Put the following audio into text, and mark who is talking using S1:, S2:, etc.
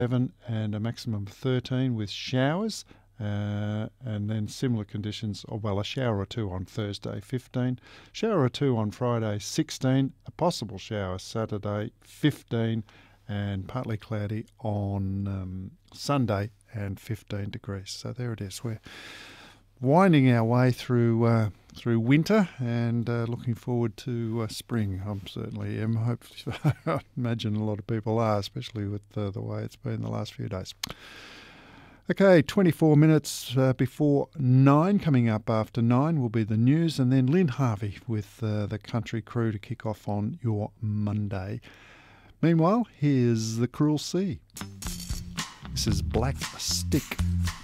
S1: 7 and a maximum of 13 with showers. And then similar conditions, a shower or two on Thursday, 15. Shower or two on Friday, 16. A possible shower Saturday, 15. And partly cloudy on Sunday and 15 degrees. So there it is. We're winding our way through winter and looking forward to spring. I'm certainly am. I imagine a lot of people are, especially with the way it's been the last few days. Okay, 24 minutes before 9. Coming up after 9 will be the news, and then Lynn Harvey with the Country Crew to kick off on your Monday. Meanwhile, here's The Cruel Sea. This is Black Stick.